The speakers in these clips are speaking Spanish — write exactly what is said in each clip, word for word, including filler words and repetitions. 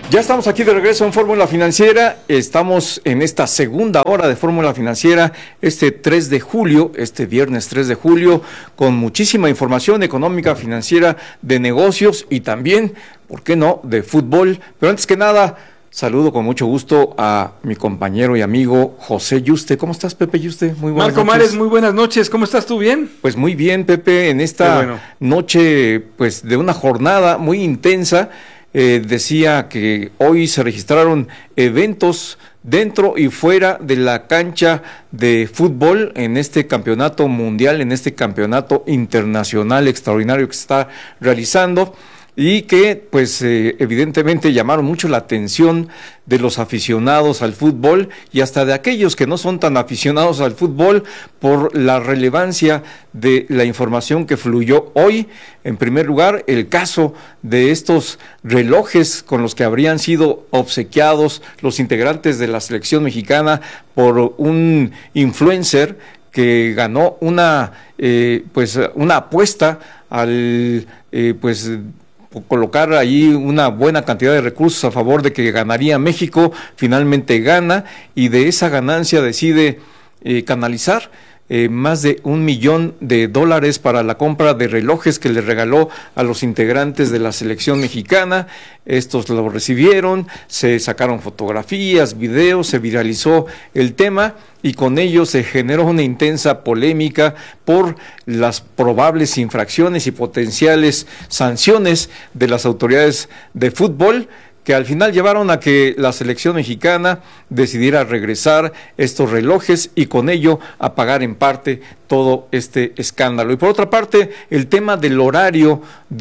Ya estamos aquí de regreso en Fórmula Financiera, estamos en esta segunda hora de Fórmula Financiera, este tres de julio, este viernes tres de julio, con muchísima información económica, financiera, de negocios y también, ¿por qué no?, de fútbol. Pero antes que nada, saludo con mucho gusto a mi compañero y amigo José Yuste. ¿Cómo estás, Pepe Yuste? Muy buenas Marco noches. Mares, muy buenas noches. ¿Cómo estás tú? ¿Bien? Pues muy bien, Pepe, en esta bueno. noche pues de una jornada muy intensa. Eh, decía que hoy se registraron eventos dentro y fuera de la cancha de fútbol en este campeonato mundial, en este campeonato internacional extraordinario que se está realizando y que pues eh, evidentemente llamaron mucho la atención de los aficionados al fútbol y hasta de aquellos que no son tan aficionados al fútbol por la relevancia de la información que fluyó hoy. En primer lugar, el caso de estos relojes con los que habrían sido obsequiados los integrantes de la selección mexicana por un influencer que ganó una eh, pues una apuesta al eh, pues colocar ahí una buena cantidad de recursos a favor de que ganaría México. Finalmente gana y de esa ganancia decide eh, canalizar eh, más de un millón de dólares para la compra de relojes que le regaló a los integrantes de la selección mexicana. Estos lo recibieron, se sacaron fotografías, videos, se viralizó el tema y con ello se generó una intensa polémica por las probables infracciones y potenciales sanciones de las autoridades de fútbol, que al final llevaron a que la selección mexicana decidiera regresar estos relojes y con ello apagar en parte todo este escándalo. Y por otra parte, el tema del horario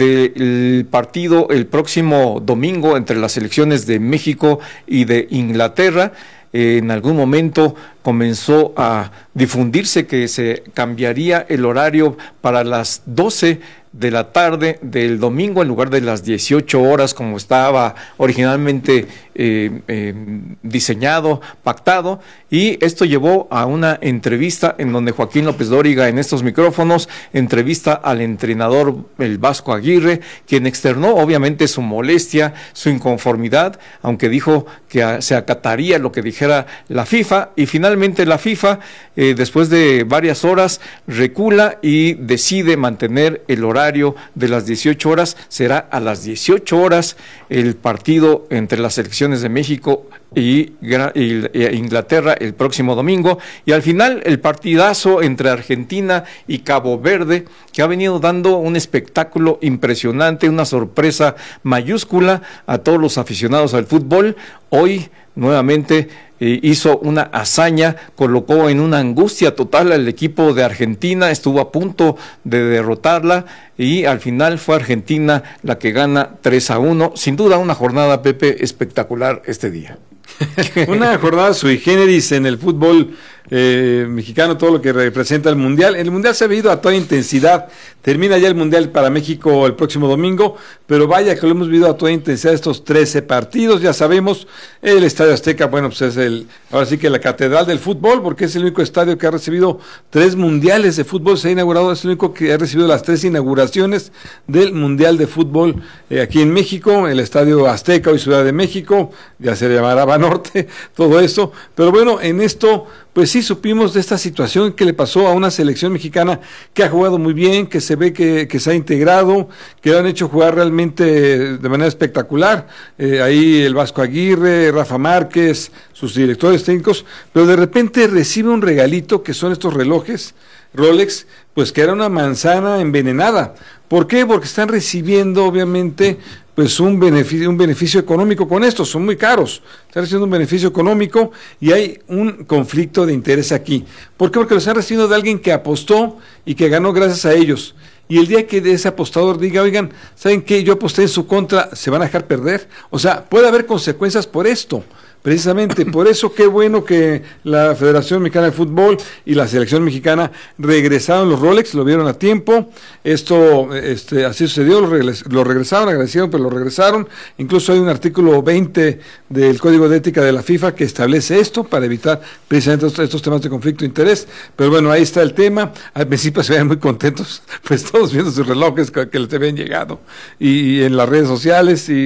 del partido el próximo domingo entre las selecciones de México y de Inglaterra. Eh, en algún momento comenzó a difundirse que se cambiaría el horario para las doce de la tarde del domingo en lugar de las dieciocho horas como estaba originalmente eh, eh, diseñado, pactado, y esto llevó a una entrevista en donde Joaquín López Dóriga en estos micrófonos entrevista al entrenador el Vasco Aguirre, quien externó obviamente su molestia, su inconformidad, aunque dijo que se acataría lo que dijera la FIFA, y finalmente la FIFA eh, después de varias horas recula y decide mantener el horario de las dieciocho horas. Será a las dieciocho horas el partido entre las selecciones de México y Inglaterra el próximo domingo, y al final el partidazo entre Argentina y Cabo Verde, que ha venido dando un espectáculo impresionante, una sorpresa mayúscula a todos los aficionados al fútbol. Hoy nuevamente eh, hizo una hazaña, colocó en una angustia total al equipo de Argentina, estuvo a punto de derrotarla y al final fue Argentina la que gana tres a uno. Sin duda una jornada, Pepe, espectacular este día. Una jornada sui generis en el fútbol eh, mexicano, todo lo que representa el Mundial. El Mundial se ha vivido a toda intensidad. Termina ya el Mundial para México el próximo domingo, pero vaya que lo hemos vivido a toda intensidad estos trece partidos. Ya sabemos, el Estadio Azteca, bueno, pues es el, ahora sí que la catedral del fútbol, porque es el único estadio que ha recibido tres mundiales de fútbol. Se ha inaugurado, es el único que ha recibido las tres inauguraciones del Mundial de Fútbol eh, aquí en México, el Estadio Azteca, hoy Ciudad de México, ya se llamará Banorte, todo eso. Pero bueno, en esto pues sí supimos de esta situación que le pasó a una selección mexicana que ha jugado muy bien, que se ve que, que se ha integrado, que lo han hecho jugar realmente de manera espectacular. Eh, ahí el Vasco Aguirre, Rafa Márquez, sus directores técnicos, pero de repente recibe un regalito que son estos relojes Rolex, pues que era una manzana envenenada. ¿Por qué? Porque están recibiendo obviamente pues un beneficio, un beneficio económico con esto, son muy caros, están recibiendo un beneficio económico y hay un conflicto de interés aquí. ¿Por qué? Porque lo están recibiendo de alguien que apostó y que ganó gracias a ellos. Y el día que ese apostador diga, oigan, ¿saben qué? Yo aposté en su contra, ¿se van a dejar perder? O sea, puede haber consecuencias por esto. Precisamente, por eso qué bueno que la Federación Mexicana de Fútbol y la Selección Mexicana regresaron los Rolex, lo vieron a tiempo, esto este, así sucedió, lo, regres, lo regresaron, agradecieron, pero lo regresaron. Incluso hay un artículo veinte del Código de Ética de la FIFA que establece esto para evitar precisamente estos, estos temas de conflicto de interés. Pero bueno, ahí está el tema. Al principio se veían muy contentos, pues todos viendo sus relojes que, que les habían llegado y, y en las redes sociales y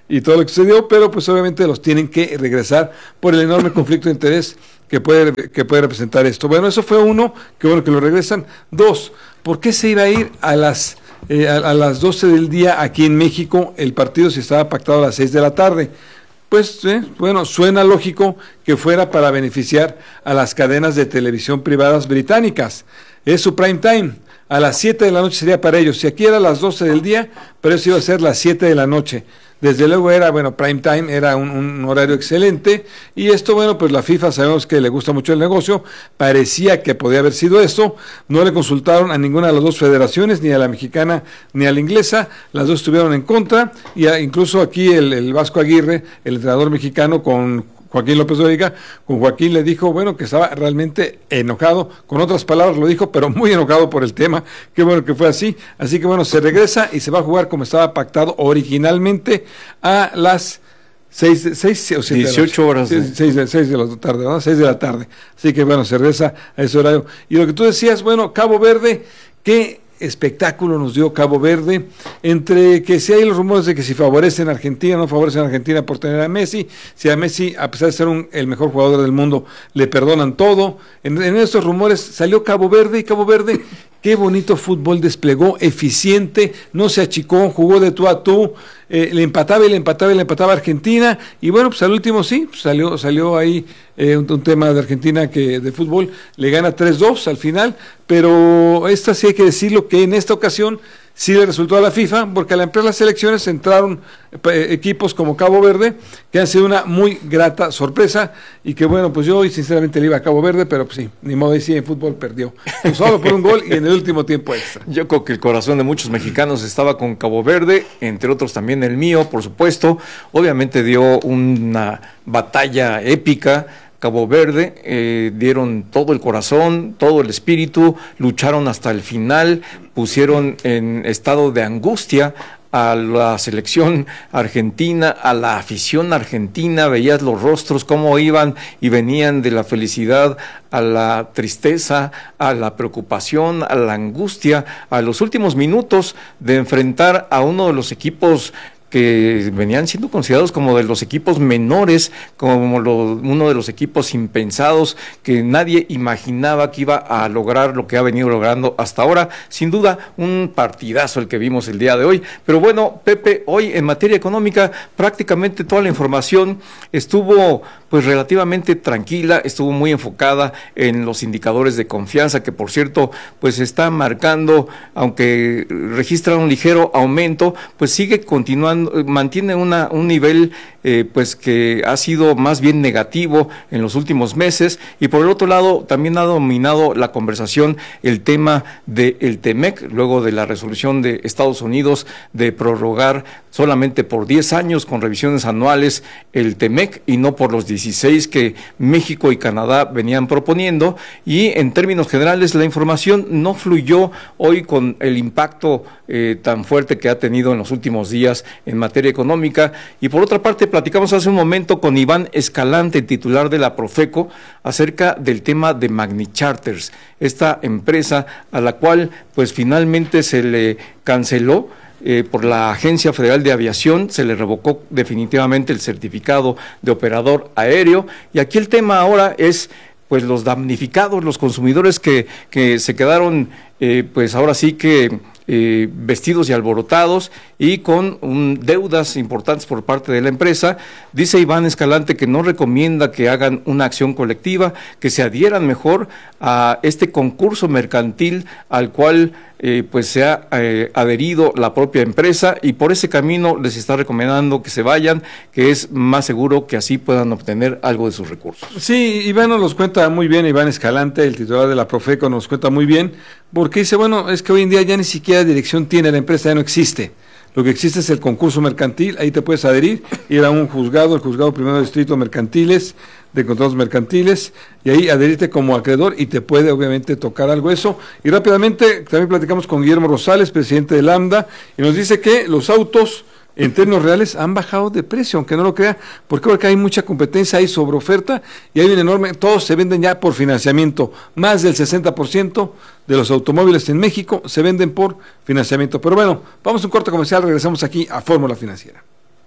y todo lo que sucedió, pero pues obviamente los tienen que regresar por el enorme conflicto de interés que puede, que puede representar esto. Bueno, eso fue uno, que bueno que lo regresan. Dos, ¿por qué se iba a ir a las, eh, a, a las doce del día aquí en México el partido si estaba pactado a las seis de la tarde? Pues, eh, bueno, suena lógico que fuera para beneficiar a las cadenas de televisión privadas británicas. Es su prime time. A las siete de la noche sería para ellos. Si aquí era a las doce del día, pero eso iba a ser las siete de la noche. Desde luego era, bueno, prime time, era un, un horario excelente, y esto, bueno, pues la FIFA sabemos que le gusta mucho el negocio, parecía que podía haber sido esto, no le consultaron a ninguna de las dos federaciones, ni a la mexicana ni a la inglesa, las dos estuvieron en contra, y a, incluso aquí el, el Vasco Aguirre, el entrenador mexicano, con Joaquín López Dóriga, con Joaquín le dijo, bueno, que estaba realmente enojado, con otras palabras lo dijo, pero muy enojado por el tema, qué bueno que fue así, así que bueno, se regresa y se va a jugar como estaba pactado originalmente a las seis, seis o siete dieciocho horas. seis, seis, seis, seis de la tarde, ¿no? seis de la tarde, así que bueno, se regresa a ese horario. Y lo que tú decías, bueno, Cabo Verde, que espectáculo nos dio Cabo Verde, entre que si hay los rumores de que si favorecen a Argentina, no favorecen a Argentina por tener a Messi, si a Messi, a pesar de ser un, el mejor jugador del mundo, le perdonan todo, en, en estos rumores salió Cabo Verde, y Cabo Verde, qué bonito fútbol desplegó, eficiente, no se achicó, jugó de tú a tú, eh, le empataba y le empataba y le empataba a Argentina, y bueno, pues al último sí, pues salió, salió ahí eh, un, un tema de Argentina que de fútbol le gana tres dos al final, pero esta sí hay que decirlo que en esta ocasión sí le resultó a la FIFA, porque al ampliar las selecciones entraron eh, equipos como Cabo Verde, que han sido una muy grata sorpresa, y que bueno, pues yo sinceramente le iba a Cabo Verde, pero pues sí, ni modo, y sí, en fútbol perdió, pues solo por un gol y en el último tiempo extra. Yo creo que el corazón de muchos mexicanos estaba con Cabo Verde, entre otros también el mío, por supuesto, obviamente dio una batalla épica. Cabo Verde, eh, dieron todo el corazón, todo el espíritu, lucharon hasta el final, pusieron en estado de angustia a la selección argentina, a la afición argentina, veías los rostros cómo iban y venían de la felicidad a la tristeza, a la preocupación, a la angustia, a los últimos minutos de enfrentar a uno de los equipos que venían siendo considerados como de los equipos menores, como lo, uno de los equipos impensados, que nadie imaginaba que iba a lograr lo que ha venido logrando hasta ahora. Sin duda, un partidazo el que vimos el día de hoy. Pero bueno, Pepe, hoy en materia económica, prácticamente toda la información estuvo pues relativamente tranquila, estuvo muy enfocada en los indicadores de confianza, que por cierto, pues está marcando, aunque registra un ligero aumento, pues sigue continuando, mantiene una, un nivel eh, pues que ha sido más bien negativo en los últimos meses. Y por el otro lado también ha dominado la conversación el tema del Temec, luego de la resolución de Estados Unidos de prorrogar solamente por diez años con revisiones anuales el Temec y no por los dieciséis que México y Canadá venían proponiendo. Y en términos generales la información no fluyó hoy con el impacto eh, tan fuerte que ha tenido en los últimos días en materia económica. Y por otra parte, platicamos hace un momento con Iván Escalante, titular de la Profeco, acerca del tema de Magni Charters, esta empresa a la cual pues finalmente se le canceló Eh, por la Agencia Federal de Aviación, se le revocó definitivamente el certificado de operador aéreo. Y aquí el tema ahora es pues los damnificados, los consumidores que, que se quedaron eh, pues ahora sí que eh, vestidos y alborotados y con um, deudas importantes por parte de la empresa. Dice Iván Escalante que no recomienda que hagan una acción colectiva, que se adhieran mejor a este concurso mercantil al cual eh, pues se ha eh, adherido la propia empresa, y por ese camino les está recomendando que se vayan, que es más seguro que así puedan obtener algo de sus recursos. Sí, Iván nos los cuenta muy bien, Iván Escalante, el titular de la Profeco, nos cuenta muy bien, porque dice, bueno, es que hoy en día ya ni siquiera dirección tiene la empresa, ya no existe. Lo que existe es el concurso mercantil, ahí te puedes adherir, ir a un juzgado, el juzgado primero de distrito mercantiles, de contratos mercantiles, y ahí adherirte como acreedor y te puede obviamente tocar algo eso. Y rápidamente también platicamos con Guillermo Rosales, presidente de Lambda, y nos dice que los autos en términos reales han bajado de precio, aunque no lo crea, porque porque hay mucha competencia, hay sobre oferta y hay un enorme, todos se venden ya por financiamiento, más del sesenta por ciento de los automóviles en México se venden por financiamiento. Pero bueno, vamos a un corte comercial, regresamos aquí a Fórmula Financiera.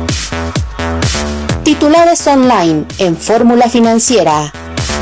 Titulares online en Fórmula Financiera.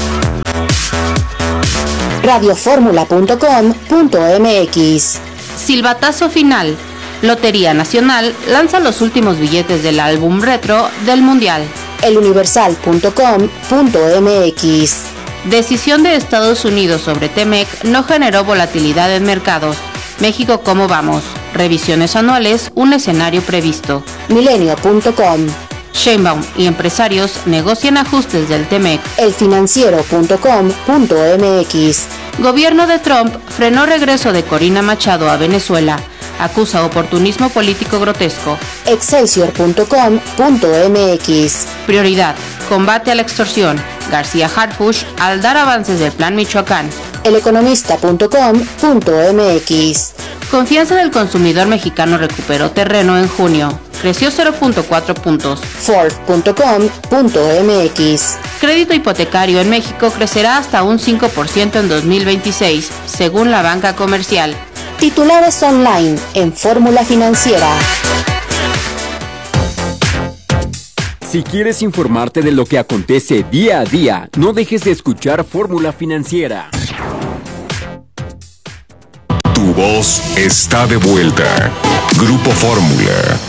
radio fórmula punto com punto m x. Silbatazo final. Lotería Nacional lanza los últimos billetes del álbum retro del Mundial. el universal punto com punto m x. Decisión de Estados Unidos sobre Temec no generó volatilidad en mercados. México, ¿cómo vamos? Revisiones anuales, un escenario previsto. milenio punto com. Sheinbaum y empresarios negocian ajustes del Temec. el financiero punto com punto m x. Gobierno de Trump frenó regreso de Corina Machado a Venezuela. Acusa oportunismo político grotesco. excelsior punto com punto m x. Prioridad: combate a la extorsión. García Harfuch al dar avances del Plan Michoacán. el economista punto com punto m x. Confianza del consumidor mexicano recuperó terreno en junio. Creció cero punto cuatro puntos. Ford punto com punto m x. Crédito hipotecario en México crecerá hasta un cinco por ciento en dos mil veintiséis, según la banca comercial. Titulares online en Fórmula Financiera. Si quieres informarte de lo que acontece día a día, no dejes de escuchar Fórmula Financiera. Tu voz está de vuelta. Grupo Fórmula.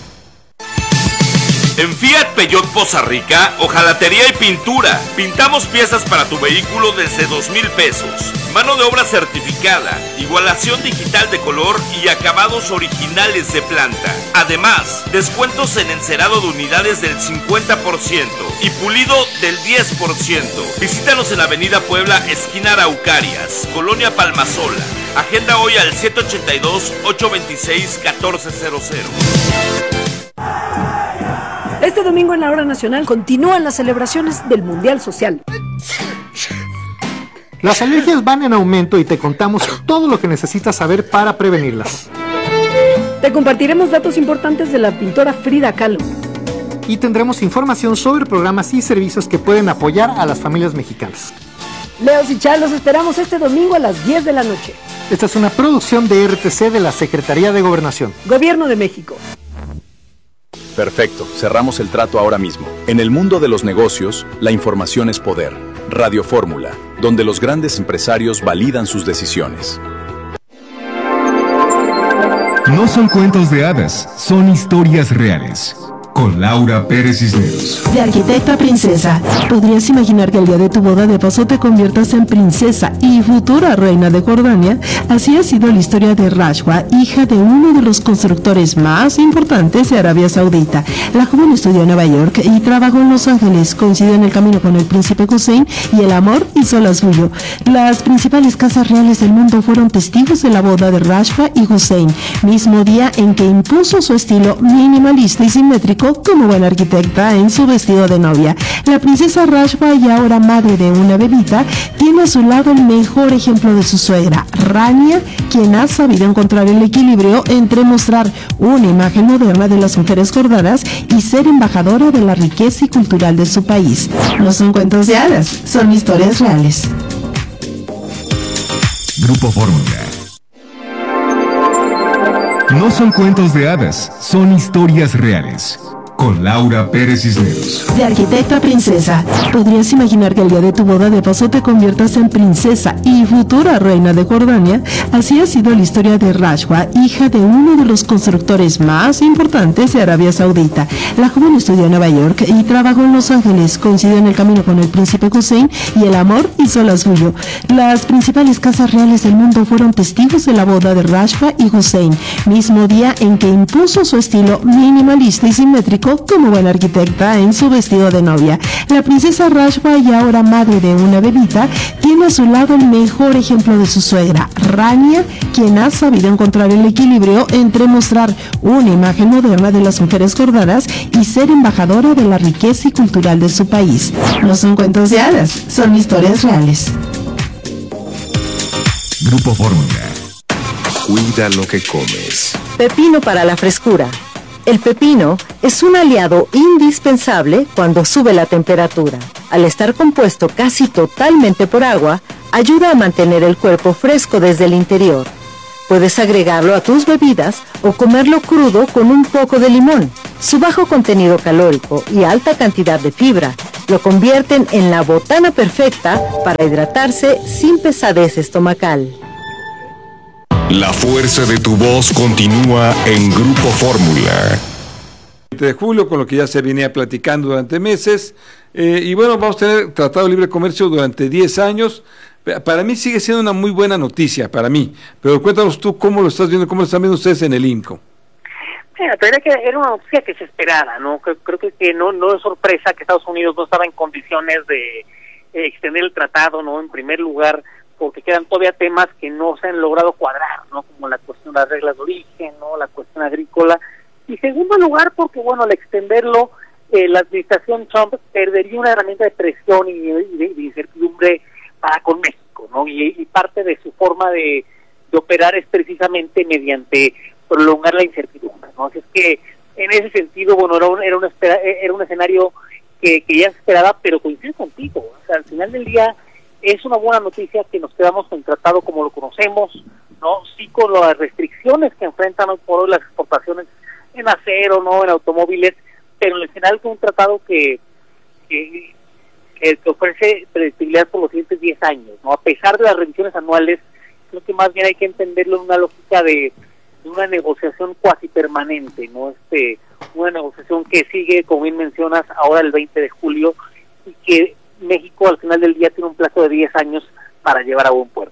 En Fiat Peugeot Poza Rica, hojalatería y pintura. Pintamos piezas para tu vehículo desde dos mil pesos. Mano de obra certificada, igualación digital de color y acabados originales de planta. Además, descuentos en encerado de unidades del cincuenta por ciento y pulido del diez por ciento. Visítanos en Avenida Puebla, esquina Araucarias, Colonia Palmasola. Agenda hoy al siete ocho dos, ocho dos seis, uno cuatro cero cero. Este domingo en la Hora Nacional continúan las celebraciones del Mundial Social. Las alergias van en aumento y te contamos todo lo que necesitas saber para prevenirlas. Te compartiremos datos importantes de la pintora Frida Kahlo. Y tendremos información sobre programas y servicios que pueden apoyar a las familias mexicanas. Leos y Char, los esperamos este domingo a las diez de la noche. Esta es una producción de R T C de la Secretaría de Gobernación. Gobierno de México. Perfecto, cerramos el trato ahora mismo. En el mundo de los negocios, la información es poder. Radio Fórmula, donde los grandes empresarios validan sus decisiones. No son cuentos de hadas, son historias reales. Con Laura Pérez Cisneros. De arquitecta princesa, ¿podrías imaginar que el día de tu boda de paso te conviertas en princesa y futura reina de Jordania? Así ha sido la historia de Rashwa, hija de uno de los constructores más importantes de Arabia Saudita. La joven estudió en Nueva York y trabajó en Los Ángeles, coincidió en el camino con el príncipe Hussein y el amor hizo la suyo. Las principales casas reales del mundo fueron testigos de la boda de Rashwa y Hussein, mismo día en que impuso su estilo minimalista y simétrico como buena arquitecta en su vestido de novia. La princesa Rashwa, y ahora madre de una bebita, tiene a su lado el mejor ejemplo de su suegra, Rania, quien ha sabido encontrar el equilibrio entre mostrar una imagen moderna de las mujeres jordanas y ser embajadora de la riqueza y cultural de su país. No son cuentos de hadas, son historias reales. Grupo Fórmula. No son cuentos de hadas, son historias reales. Con Laura Pérez Cisneros. De arquitecta princesa, ¿podrías imaginar que el día de tu boda de paso te conviertas en princesa y futura reina de Jordania? Así ha sido la historia de Rashwa, hija de uno de los constructores más importantes de Arabia Saudita. La joven estudió en Nueva York y trabajó en Los Ángeles, coincidió en el camino con el príncipe Hussein y el amor hizo la suyo. Las principales casas reales del mundo fueron testigos de la boda de Rashwa y Hussein, mismo día en que impuso su estilo minimalista y simétrico como buena arquitecta en su vestido de novia. La princesa Rashwa, y ahora madre de una bebita, tiene a su lado el mejor ejemplo de su suegra, Rania, quien ha sabido encontrar el equilibrio entre mostrar una imagen moderna de las mujeres jordanas y ser embajadora de la riqueza y cultural de su país. No son cuentos de hadas, son historias reales. Grupo Fórmula. Cuida lo que comes. Pepino para la frescura. El pepino es un aliado indispensable cuando sube la temperatura. Al estar compuesto casi totalmente por agua, ayuda a mantener el cuerpo fresco desde el interior. Puedes agregarlo a tus bebidas o comerlo crudo con un poco de limón. Su bajo contenido calórico y alta cantidad de fibra lo convierten en la botana perfecta para hidratarse sin pesadez estomacal. La fuerza de tu voz continúa en Grupo Fórmula. De julio, con lo que ya se venía platicando durante meses, eh, y bueno, vamos a tener Tratado de Libre Comercio durante diez años. Para mí sigue siendo una muy buena noticia, para mí, pero cuéntanos tú cómo lo estás viendo, cómo lo están viendo ustedes en el INCO. Mira, pero que era una noticia que se esperaba, ¿no? Creo, creo que, que no, no es sorpresa que Estados Unidos no estaba en condiciones de eh, extender el tratado, ¿no? En primer lugar, porque quedan todavía temas que no se han logrado cuadrar, ¿no? Como la cuestión de las reglas de origen, ¿no? La cuestión agrícola. Y segundo lugar, porque, bueno, al extenderlo, eh, la administración Trump perdería una herramienta de presión y de, de, de incertidumbre para con México, ¿no? Y, y parte de su forma de, de operar es precisamente mediante prolongar la incertidumbre, ¿no? Así es que en ese sentido, bueno, era un, era un, espera, era un escenario que, que ya se esperaba, pero coincide contigo, o sea, al final del día es una buena noticia que nos quedamos con el tratado como lo conocemos, ¿no? Sí, con las restricciones que enfrentan hoy por hoy las exportaciones en acero, ¿no? En automóviles, pero en el final con un tratado que, que, que ofrece predictibilidad por los siguientes diez años, ¿no? A pesar de las revisiones anuales, creo que más bien hay que entenderlo en una lógica de una negociación cuasi permanente, ¿no? Este, una negociación que sigue, como bien mencionas, ahora el veinte de julio, y que México al final del día tiene un plazo de diez años para llevar a buen puerto.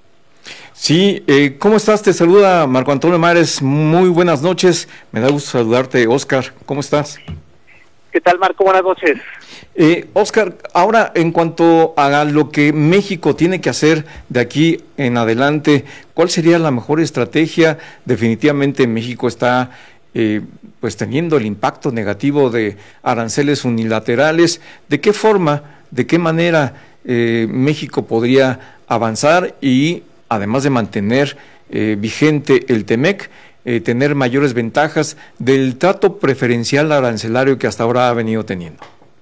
Sí, eh, ¿cómo estás? Te saluda Marco Antonio Mares, muy buenas noches, me da gusto saludarte, Oscar, ¿cómo estás? ¿Qué tal, Marco? Buenas noches. Eh, Oscar, ahora en cuanto a lo que México tiene que hacer de aquí en adelante, ¿cuál sería la mejor estrategia? Definitivamente México está eh, pues teniendo el impacto negativo de aranceles unilaterales. ¿De qué forma, de qué manera eh, México podría avanzar y, además de mantener eh, vigente el TEMEC, eh, tener mayores ventajas del trato preferencial arancelario que hasta ahora ha venido teniendo?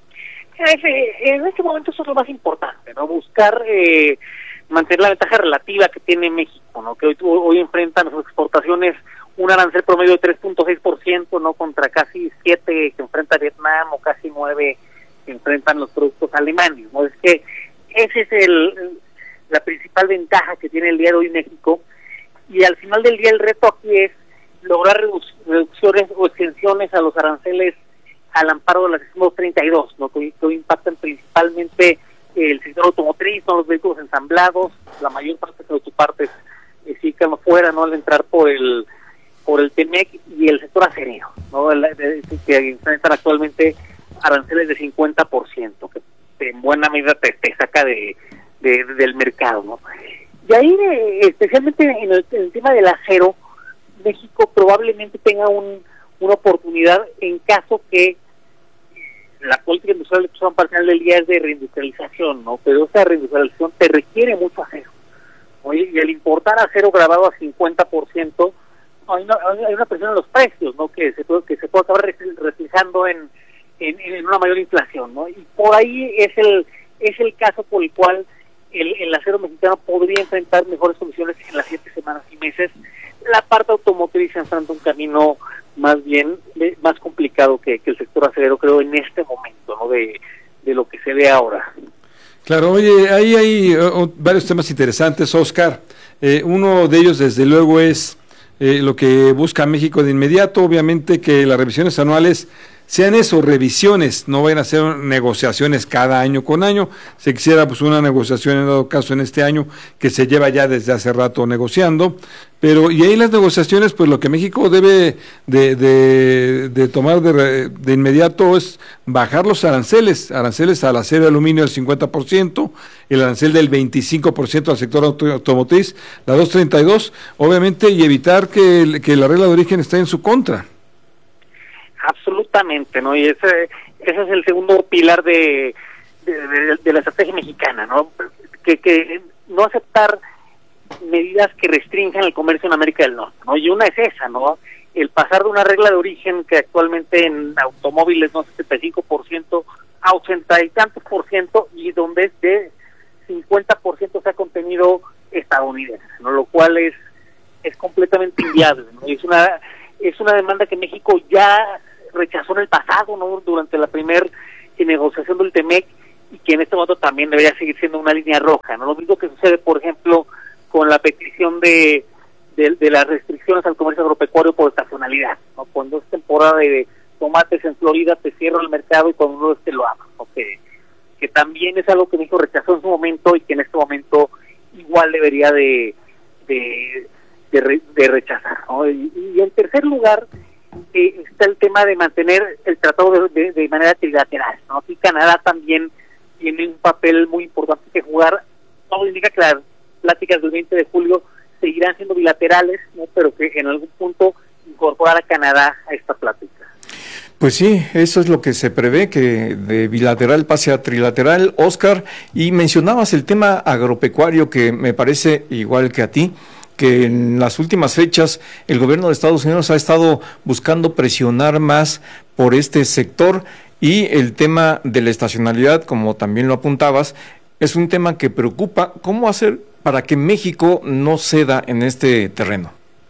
En este momento eso es lo más importante, ¿no? Buscar eh, mantener la ventaja relativa que tiene México, ¿no? Que hoy, hoy enfrentan sus exportaciones un arancel promedio de tres punto seis por ciento, ¿no? Contra casi siete que enfrenta Vietnam o casi nueve que enfrentan los productos alemanes, ¿no? Es que ese es el, la principal ventaja que tiene el día de hoy México, y al final del día el reto aquí es lograr redu- reducciones o extensiones a los aranceles al amparo de la sección doscientos treinta y dos, ¿no? que, que impactan principalmente el sector automotriz, ¿no? Los vehículos ensamblados, la mayor parte de sus partes eh, sí quedan fuera, ¿no? Al entrar por el por el TEMEC, y el sector acerero, ¿no? El, el, el, que enfrentan actualmente aranceles de cincuenta por ciento, que en buena medida te, te saca de, de, de del mercado, ¿no? Y ahí, eh, especialmente en el, en el tema del acero, México probablemente tenga un, una oportunidad en caso que la política industrial al final del día es de reindustrialización, ¿no? Pero esa reindustrialización te requiere mucho acero, ¿no? Y, y al importar acero grabado a cincuenta por ciento, hay una, hay una presión en los precios, ¿no? Que se puede, que se puede acabar reflejando en, en, en una mayor inflación, ¿no? Y por ahí es el es el caso por el cual el, el acero mexicano podría enfrentar mejores soluciones en las siete semanas y meses. La parte automotriz enfrenta un camino más bien de, más complicado que, que el sector acerero, creo, en este momento, ¿no? De, de lo que se ve ahora. Claro, oye, ahí hay uh, varios temas interesantes, Oscar. Eh, uno de ellos, desde luego, es eh, lo que busca México de inmediato, obviamente que las revisiones anuales sean eso, revisiones, no vayan a ser negociaciones cada año con año. Se quisiera pues una negociación en dado caso en este año, que se lleva ya desde hace rato negociando, pero y ahí las negociaciones, pues lo que México debe de, de, de tomar de, de inmediato es bajar los aranceles, aranceles al acero y aluminio del cincuenta por ciento, el arancel del veinticinco por ciento al sector auto, automotriz, la doscientos treinta y dos, obviamente, y evitar que, que la regla de origen esté en su contra. Absolutamente, ¿no? Y ese ese es el segundo pilar de de, de, de la estrategia mexicana, ¿no? Que, que no aceptar medidas que restrinjan el comercio en América del Norte, ¿no? Y una es esa, ¿no? El pasar de una regla de origen que actualmente en automóviles, ¿no? setenta y cinco por ciento a ochenta y tantos por ciento, y donde es de cincuenta por ciento sea contenido estadounidense, ¿no? Lo cual es es completamente inviable, ¿no? Y es una es una demanda que México ya rechazó en el pasado, ¿no? Durante la primera negociación del T M E C, y que en este momento también debería seguir siendo una línea roja, ¿no? Lo mismo que sucede, por ejemplo, con la petición de, de, de las restricciones al comercio agropecuario por estacionalidad, ¿no? Cuando es temporada de tomates en Florida, te cierra el mercado y cuando no te lo abres, ¿no? Que, que también es algo que México rechazó en su momento y que en este momento igual debería de de, de, re, de rechazar, ¿no? Y, y en tercer lugar eh, está el tema de mantener el tratado de, de, de manera trilateral, ¿no? Aquí Canadá también tiene un papel muy importante que jugar. Todo indica que las pláticas del veinte de julio seguirán siendo bilaterales, ¿no? Pero que en algún punto incorporar a Canadá a esta plática. Pues sí, eso es lo que se prevé, que de bilateral pase a trilateral, Óscar, y mencionabas el tema agropecuario, que me parece igual que a ti, que en las últimas fechas el gobierno de Estados Unidos ha estado buscando presionar más por este sector, y el tema de la estacionalidad, como también lo apuntabas, es un tema que preocupa. ¿Cómo hacer para que México no ceda en este terreno?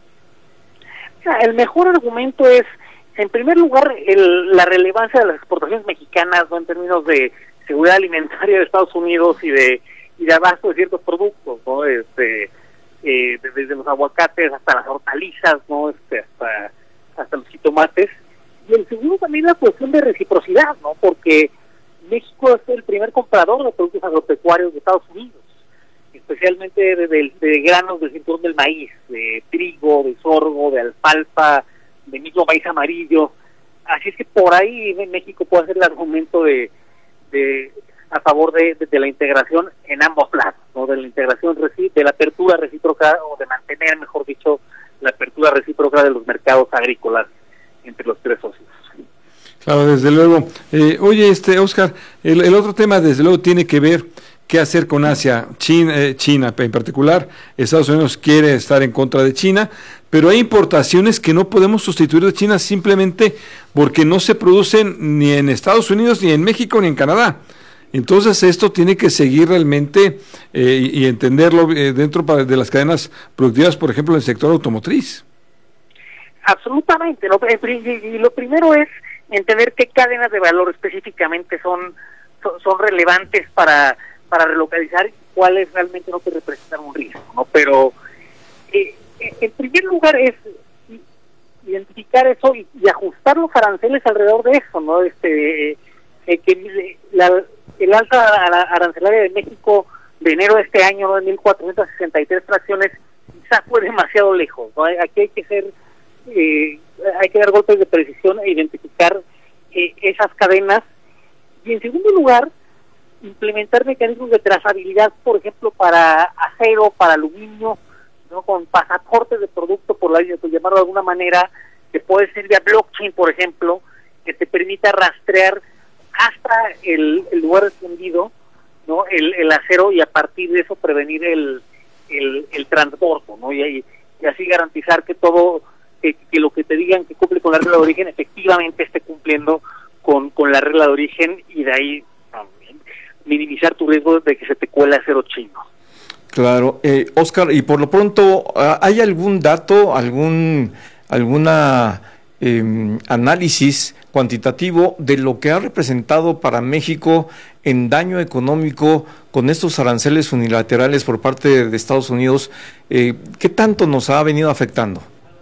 El mejor argumento es, en primer lugar, el, la relevancia de las exportaciones mexicanas, ¿no? En términos de seguridad alimentaria de Estados Unidos y de y de abasto de ciertos productos, ¿no? Este, eh, desde los aguacates hasta las hortalizas, ¿no? Este, hasta hasta los jitomates. Y el segundo también la cuestión de reciprocidad, ¿no? Porque México es el primer comprador de productos agropecuarios de Estados Unidos, especialmente de, de, de granos del cinturón del maíz, de trigo, de sorgo, de alfalfa, de mismo maíz amarillo. Así es que por ahí México puede hacer el argumento de, de a favor de, de, de la integración en ambos lados, ¿no? De la integración, de la apertura recíproca, o de mantener, mejor dicho, la apertura recíproca de los mercados agrícolas entre los tres socios. Claro, desde luego. Eh, oye, este Óscar, el, el otro tema desde luego tiene que ver qué hacer con Asia. China, eh, China en particular, Estados Unidos quiere estar en contra de China, pero hay importaciones que no podemos sustituir de China simplemente porque no se producen ni en Estados Unidos, ni en México, ni en Canadá. Entonces esto tiene que seguir realmente eh, y entenderlo eh, dentro de las cadenas productivas, por ejemplo, en el sector automotriz. Absolutamente, ¿no? Y lo primero es entender qué cadenas de valor específicamente son son, son relevantes para para relocalizar y cuáles realmente no te representan un riesgo, ¿no? Pero eh, en primer lugar es identificar eso y, y ajustar los aranceles alrededor de eso, ¿no? Este eh, que la, el alza arancelaria de México de enero de este año, ¿no? De mil cuatrocientas sesenta y tres fracciones, quizá fue demasiado lejos, ¿no? Aquí hay que ser Eh, hay que dar golpes de precisión e identificar eh, esas cadenas, y en segundo lugar implementar mecanismos de trazabilidad, por ejemplo para acero, para aluminio, ¿no? Con pasaportes de producto, por, la, por llamarlo de alguna manera, que puede ser vía blockchain, por ejemplo, que te permita rastrear hasta el, el lugar escondido, ¿no? el, el acero, y a partir de eso prevenir el el, el transporte, ¿no? Y, y así garantizar que todo Que, que lo que te digan que cumple con la regla de origen efectivamente esté cumpliendo con, con la regla de origen, y de ahí también minimizar tu riesgo de que se te cuele acero chino. Claro, eh, Óscar, y por lo pronto, ¿hay algún dato, algún alguna eh, análisis cuantitativo de lo que ha representado para México en daño económico con estos aranceles unilaterales por parte de Estados Unidos? Eh, ¿Qué tanto nos ha venido afectando?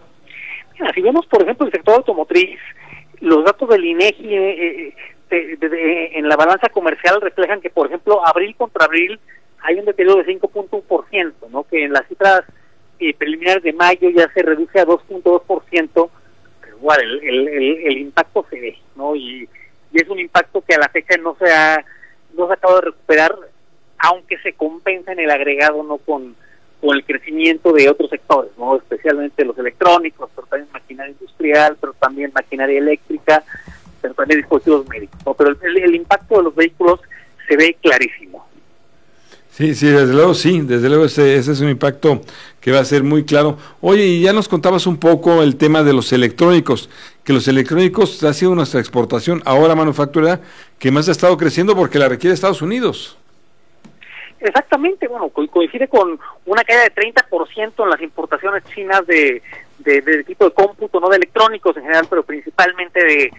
Si vemos, por ejemplo, el sector automotriz, los datos del INEGI eh, de, de, de, en la balanza comercial reflejan que, por ejemplo, abril contra abril hay un deterioro de cinco punto uno por ciento, ¿no? Que en las cifras eh, preliminares de mayo ya se reduce a dos punto dos por ciento, pero igual el, el, el, el impacto se ve, ¿no? Y, y es un impacto que a la fecha no se ha, no se ha acabado de recuperar, aunque se compensa en el agregado, ¿no? Con con el crecimiento de otros sectores, ¿no? Especialmente los electrónicos, pero también maquinaria industrial, pero también maquinaria eléctrica, pero también dispositivos médicos, ¿no? Pero el, el impacto de los vehículos se ve clarísimo. Sí, sí, desde luego sí, desde luego ese, ese es un impacto que va a ser muy claro. Oye, y ya nos contabas un poco el tema de los electrónicos, que los electrónicos ha sido nuestra exportación, ahora manufactura, que más ha estado creciendo porque la requiere Estados Unidos. Exactamente, bueno, co coincide con una caída de treinta por ciento en las importaciones chinas de, de, de tipo de cómputo, no de electrónicos en general, pero principalmente de,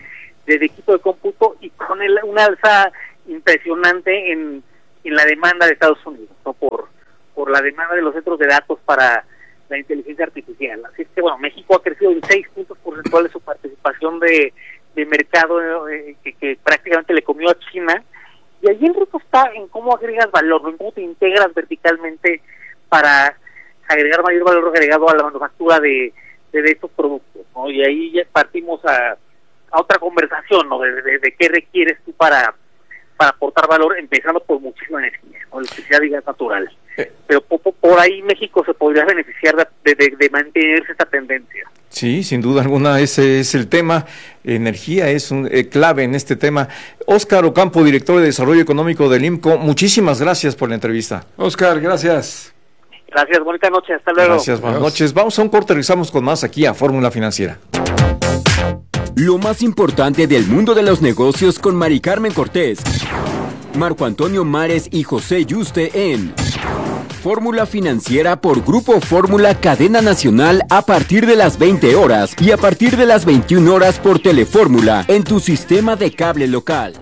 de, de equipo de cómputo y con el, una alza impresionante en, en la demanda de Estados Unidos, ¿no? Por, por la demanda de los centros de datos para la inteligencia artificial. Así es que, bueno, México ha crecido en seis puntos porcentuales su participación de, de mercado eh, que, que prácticamente le comió a China. Y allí el reto está en cómo agregas valor, ¿no? En cómo te integras verticalmente para agregar mayor valor agregado a la manufactura de, de, de estos productos, ¿no? Y ahí ya partimos a, a otra conversación, ¿no? De, de, de qué requieres tú para, para aportar valor, empezando por muchísima energía, ¿no? Electricidad y gas natural. Eh. Pero por, por ahí México se podría beneficiar de, de, de mantenerse esta tendencia. Sí, sin duda alguna, ese es el tema. Energía es un, eh, clave en este tema. Óscar Ocampo, director de Desarrollo Económico del I M C O, muchísimas gracias por la entrevista. Óscar, gracias. Gracias, bonita noche, hasta luego. Gracias, buenas Adiós. noches. Vamos a un corte, regresamos con más aquí a Fórmula Financiera. Lo más importante del mundo de los negocios con Mari Carmen Cortés, Marco Antonio Mares y José Yuste en Fórmula Financiera por Grupo Fórmula Cadena Nacional a partir de las veinte horas y a partir de las veintiuna horas por Telefórmula en tu sistema de cable local.